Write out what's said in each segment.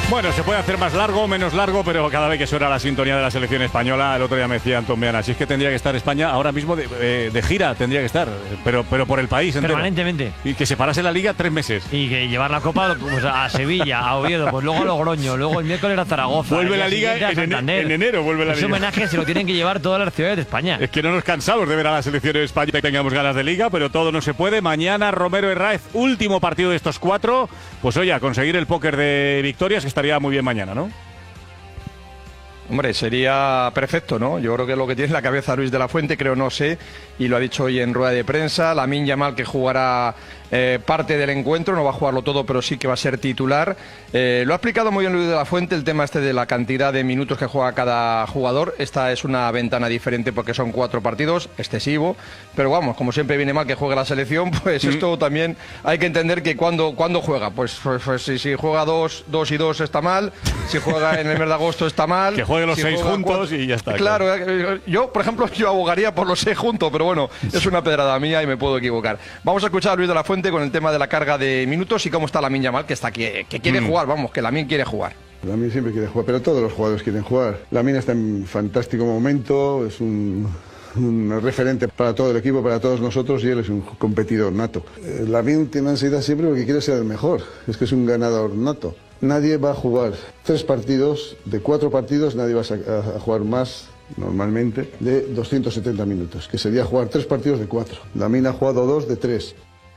Bueno, se puede hacer más largo o menos largo, pero cada vez que suena la sintonía de la selección española, el otro día me decía Antón Meana, si es que tendría que estar España ahora mismo de gira, tendría que estar, pero por el país entero. Permanentemente. Y que se parase la Liga 3 meses. Y que llevar la Copa pues, a Sevilla, a Oviedo, pues luego a Logroño, luego el miércoles a Zaragoza. Vuelve la Liga en enero, vuelve la Liga. Ese homenaje se lo tienen que llevar todas las ciudades de España. Es que no nos cansamos de ver a la selección de España y tengamos ganas de Liga, pero todo no se puede. Mañana Romero Herráez, último partido de estos 4. Pues oye, a conseguir el póker de victorias, que estaría muy bien mañana, ¿no? Hombre, sería perfecto, ¿no? Yo creo que lo que tiene en la cabeza Luis de la Fuente, creo, no sé, y lo ha dicho hoy en rueda de prensa, Lamine Yamal, que jugará parte del encuentro, no va a jugarlo todo, pero sí que va a ser titular. Lo ha explicado muy bien Luis de la Fuente, el tema este de la cantidad de minutos que juega cada jugador. Esta es una ventana diferente porque son 4 partidos, excesivo, pero vamos, como siempre viene mal que juegue la selección, pues esto también hay que entender que cuando juega, pues si juega 2 y 2 está mal, si juega en el mes de agosto está mal. Que juegue los si 6 juntos 4, y ya está. Claro, yo, por ejemplo, yo abogaría por los 6 juntos, pero bueno, es una pedrada mía y me puedo equivocar. Vamos a escuchar a Luis de la Fuente con el tema de la carga de minutos y cómo está Lamine Yamal, que está que quiere jugar, vamos, que Lamine quiere jugar. Lamine siempre quiere jugar, pero todos los jugadores quieren jugar. Lamine está en fantástico momento, es un referente para todo el equipo, para todos nosotros, y él es un competidor nato. Lamine tiene ansiedad siempre porque quiere ser el mejor, es que es un ganador nato. Nadie va a jugar 3 partidos, de 4 partidos nadie va a jugar más normalmente de 270 minutos, que sería jugar 3 partidos de 4. Lamine ha jugado 2 de 3.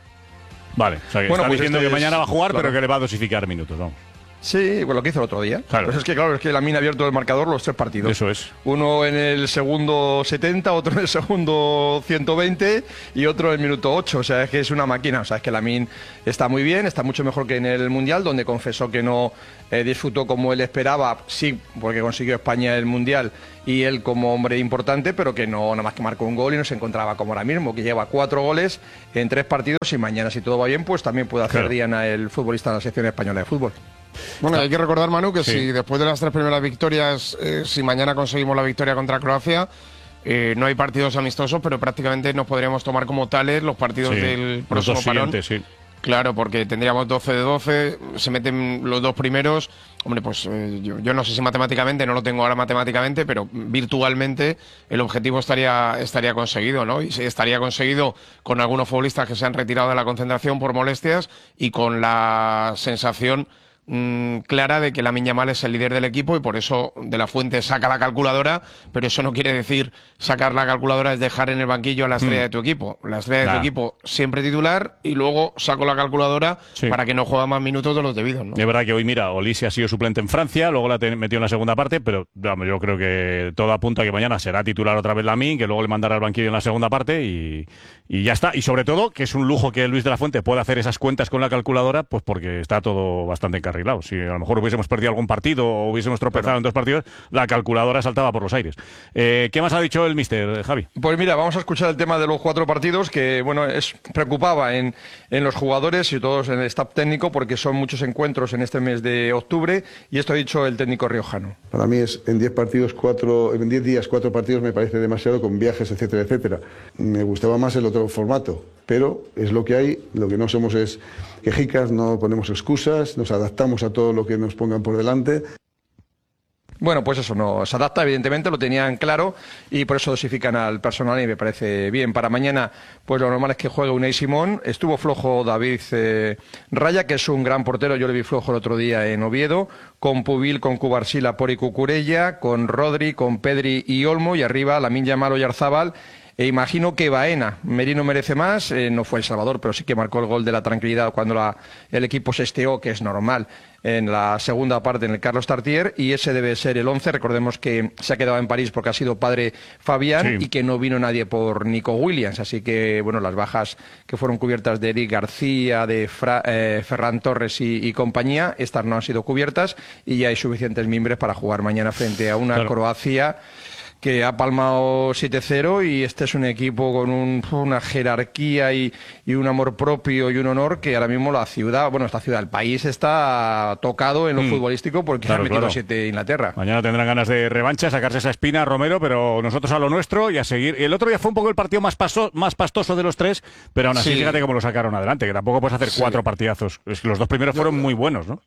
Vale, o sea que bueno, está pues diciendo que mañana va a jugar, claro, pero que le va a dosificar minutos, vamos. Sí, pues lo que hizo el otro día. Claro. Pues es que Lamine ha abierto el marcador los 3 partidos. Eso es. Uno en el segundo 70, otro en el segundo 120 y otro en el minuto 8. O sea, es que es una máquina. O sea, es que Lamine está muy bien, está mucho mejor que en el Mundial, donde confesó que no disfrutó como él esperaba. Sí, porque consiguió España el Mundial y él como hombre importante, pero que no, nada más que marcó un gol y no se encontraba como ahora mismo, que lleva 4 goles en 3 partidos y mañana, si todo va bien, pues también puede hacer Diana el futbolista de la selección española de fútbol. Bueno, hay que recordar, Manu, que si después de las 3 primeras victorias, si mañana conseguimos la victoria contra Croacia, no hay partidos amistosos, pero prácticamente nos podríamos tomar como tales los partidos del próximo parón. Sí. Claro, porque tendríamos 12 de 12, se meten los 2 primeros. Hombre, pues yo no sé si matemáticamente, no lo tengo ahora matemáticamente, pero virtualmente el objetivo estaría conseguido, ¿no? Y estaría conseguido con algunos futbolistas que se han retirado de la concentración por molestias y con la sensación clara de que Lamine Yamal es el líder del equipo y por eso De la Fuente saca la calculadora, pero eso no quiere decir sacar la calculadora es dejar en el banquillo a la estrella de tu equipo. La estrella de tu equipo siempre titular y luego saco la calculadora para que no juegue más minutos de los debidos, ¿no? Es verdad que hoy, mira, Olise ha sido suplente en Francia, luego la metió en la segunda parte, pero vamos, yo creo que todo apunta a que mañana será titular otra vez Lamine, que luego le mandará al banquillo en la segunda parte y ya está. Y sobre todo, que es un lujo que Luis de la Fuente pueda hacer esas cuentas con la calculadora, pues porque está todo bastante encarrilado. Si a lo mejor hubiésemos perdido algún partido o hubiésemos tropezado en 2 partidos, la calculadora saltaba por los aires. ¿Qué más ha dicho el míster, Javi? Pues mira, vamos a escuchar el tema de los 4 partidos, que bueno, preocupaba en los jugadores y todos en el staff técnico, porque son muchos encuentros en este mes de octubre, y esto ha dicho el técnico riojano. Para mí es en 10 días 4 partidos me parece demasiado, con viajes, etcétera, etcétera. Me gustaba más el otro formato, pero es lo que hay, lo que no somos es quejicas, no ponemos excusas, nos adaptamos a todo lo que nos pongan por delante. Bueno, pues eso, no se adapta, evidentemente, lo tenían claro y por eso dosifican al personal y me parece bien. Para mañana, pues lo normal es que juegue Unai Simón. Estuvo flojo David Raya, que es un gran portero, yo le vi flojo el otro día en Oviedo, con Pubil, con Cubarsí, Por y Cucurella, con Rodri, con Pedri y Olmo, y arriba Lamine Yamal, Oyarzábal. E imagino que Baena, Merino merece más, no fue El Salvador, pero sí que marcó el gol de la tranquilidad cuando el equipo se esteó, que es normal, en la segunda parte en el Carlos Tartier, y ese debe ser el 11. Recordemos que se ha quedado en París porque ha sido padre Fabián y que no vino nadie por Nico Williams, así que bueno, las bajas que fueron cubiertas de Eric García, de Ferran Torres y compañía, estas no han sido cubiertas y ya hay suficientes mimbres para jugar mañana frente a una Croacia que ha palmado 7-0 y este es un equipo con una jerarquía y un amor propio y un honor que ahora mismo el país está tocado en lo futbolístico porque han metido 7 Inglaterra. Mañana tendrán ganas de revancha, sacarse esa espina, Romero, pero nosotros a lo nuestro y a seguir. El otro día fue un poco el partido más pastoso de los 3, pero aún así fíjate cómo lo sacaron adelante, que tampoco puedes hacer 4 partidazos. Los 2 primeros fueron muy buenos, ¿no?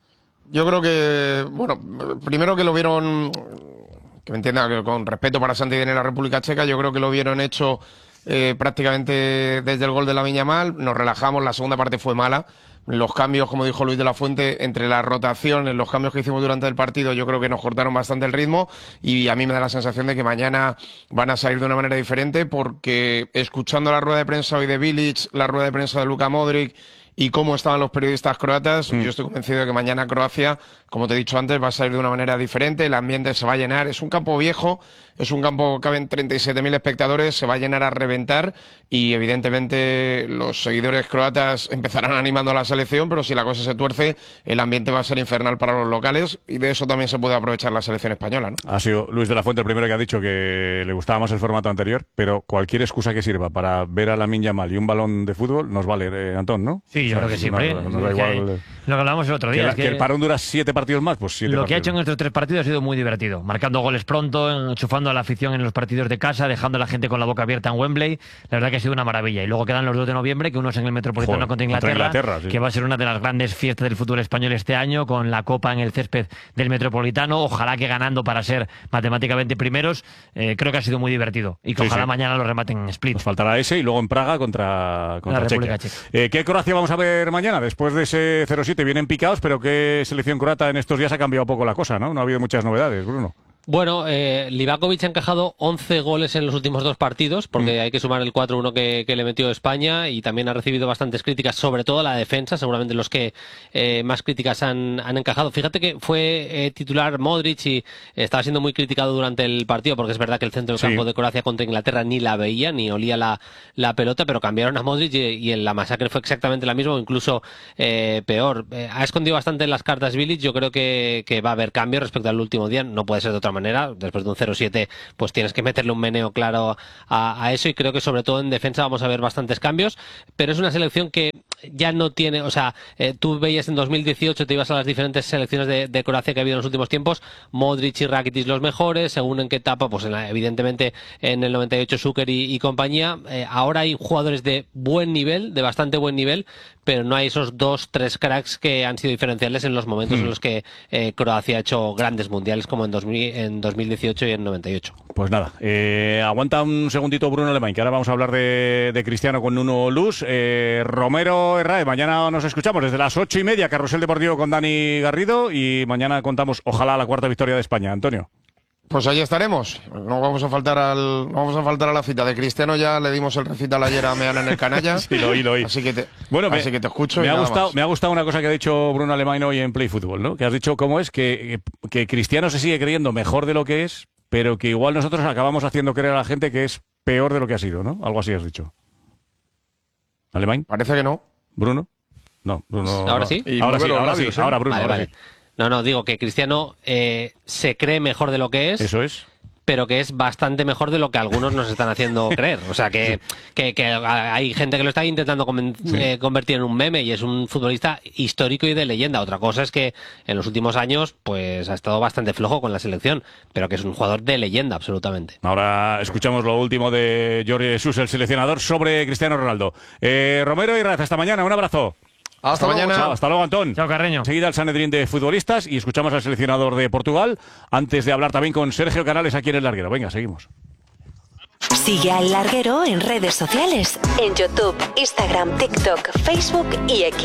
Yo creo que, bueno, primero que lo vieron, que me entienda, que con respeto para Santi de la República Checa, yo creo que lo vieron hecho prácticamente desde el gol de Lamine Yamal. Nos relajamos, la segunda parte fue mala. Los cambios, como dijo Luis de la Fuente, entre las rotaciones, los cambios que hicimos durante el partido, yo creo que nos cortaron bastante el ritmo, y a mí me da la sensación de que mañana van a salir de una manera diferente, porque escuchando la rueda de prensa hoy de Bilic, la rueda de prensa de Luka Modric y cómo estaban los periodistas croatas, yo estoy convencido de que mañana Croacia, como te he dicho antes, va a salir de una manera diferente, el ambiente se va a llenar, es un campo viejo, es un campo que caben 37.000 espectadores, se va a llenar a reventar, y evidentemente los seguidores croatas empezarán animando a la selección, pero si la cosa se tuerce, el ambiente va a ser infernal para los locales, y de eso también se puede aprovechar la selección española, ¿no? Ha sido Luis de la Fuente el primero que ha dicho que le gustaba más el formato anterior, pero cualquier excusa que sirva para ver a Lamine Yamal y un balón de fútbol nos vale, Antón, ¿no? Sí, yo creo que sí, nos da igual. Lo que hablábamos el otro día. Que el parón dura 7 partidos más, pues 7 Lo partidos. que ha hecho en estos 3 partidos ha sido muy divertido. Marcando goles pronto, enchufando a la afición en los partidos de casa, dejando a la gente con la boca abierta en Wembley. La verdad que ha sido una maravilla. Y luego quedan los 2 de noviembre, que uno es en el Metropolitano Joder, contra Inglaterra, sí. que va a ser una de las grandes fiestas del fútbol español este año, con la Copa en el césped del Metropolitano. Ojalá que ganando para ser matemáticamente primeros. Creo que ha sido muy divertido. Y que Sí, ojalá sí. mañana lo rematen en Split. Nos faltará ese y luego en Praga contra La República Chequia. Checa. ¿Qué Croacia vamos a ver mañana? Después de ese 0-7 vienen picados, pero ¿qué selección croata en estos días ha cambiado un poco la cosa, ¿no? No ha habido muchas novedades, Bruno. Bueno, Livakovic ha encajado 11 goles en los últimos 2 partidos, porque hay que sumar el 4-1 que le metió España, y también ha recibido bastantes críticas, sobre todo la defensa, seguramente los que más críticas han encajado. Fíjate que fue titular Modric y estaba siendo muy criticado durante el partido, porque es verdad que el centro del campo de Croacia contra Inglaterra ni la veía, ni olía la pelota, pero cambiaron a Modric y la masacre fue exactamente la misma, o incluso peor. Ha escondido bastante las cartas Bilic. Yo creo que va a haber cambio respecto al último día, no puede ser de otra manera. Después de un 0-7 pues tienes que meterle un meneo claro a eso, y creo que sobre todo en defensa vamos a ver bastantes cambios, pero es una selección que ya no tiene, o sea, tú veías en 2018, te ibas a las diferentes selecciones de Croacia que ha habido en los últimos tiempos, Modric y Rakitic los mejores, según en qué etapa, pues evidentemente en el 98 Šuker y compañía. Ahora hay jugadores de buen nivel, de bastante buen nivel, pero no hay esos 2-3 cracks que han sido diferenciales en los momentos en los que Croacia ha hecho grandes mundiales, como en 2018 y en 98. Pues nada, aguanta un segundito Bruno Alemán, que ahora vamos a hablar de Cristiano con Nuno Luz. Romero Herrae, mañana nos escuchamos desde las 8:30, Carrusel Deportivo con Dani Garrido, y mañana contamos, ojalá, la 4ª victoria de España. Antonio. Pues allí estaremos. No vamos a faltar a la cita de Cristiano. Ya le dimos el recital ayer a Meana en el Canalla. Sí, lo oí. Así que te escucho. Me y ha nada gustado, más. me ha gustado una cosa que ha dicho Bruno Alemán hoy en Play Fútbol, ¿no? Que has dicho cómo es que Cristiano se sigue creyendo mejor de lo que es, pero que igual nosotros acabamos haciendo creer a la gente que es peor de lo que ha sido, ¿no? Algo así has dicho. ¿Alemán? Parece que no. ¿Bruno? No, Bruno. ¿Ahora sí? Y Ahora sí, mueve los ahora sí. labios, ¿eh? Ahora Bruno. Vale, ahora vale. sí. No, digo que Cristiano se cree mejor de lo que es. Eso es. Pero que es bastante mejor de lo que algunos nos están haciendo creer. O sea, que hay gente que lo está intentando convertir en un meme, y es un futbolista histórico y de leyenda. Otra cosa es que en los últimos años pues ha estado bastante flojo con la selección, pero que es un jugador de leyenda, absolutamente. Ahora escuchamos lo último de Jorge Jesús, el seleccionador, sobre Cristiano Ronaldo. Romero y Raz, hasta mañana. Un abrazo. Hasta mañana. Chao, hasta luego, Antón. Chao, Carreño. Enseguida el Sanedrín de futbolistas y escuchamos al seleccionador de Portugal antes de hablar también con Sergio Canales aquí en El Larguero. Venga, seguimos. Sigue al Larguero en redes sociales, en YouTube, Instagram, TikTok, Facebook y X.